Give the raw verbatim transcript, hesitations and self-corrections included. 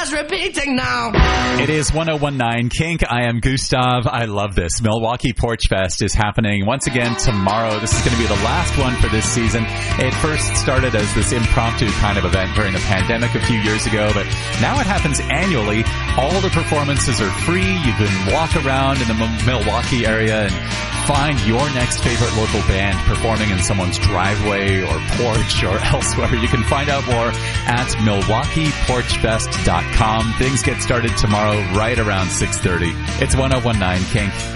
just repeating now. It is one oh one nine Kink. I am Gustav. I love this. Milwaukee Porch Fest is happening once again tomorrow. This is going to be the last one for this season. It first started as this impromptu kind of event during the pandemic a few years ago, but now it happens annually. All the performances are free. You can walk around in the M- Milwaukee area and find your next favorite local band performing in someone's driveway or porch or elsewhere. You can find out more at milwaukee porch fest dot com. Things get started tomorrow right around six thirty. It's one oh one nine Kink.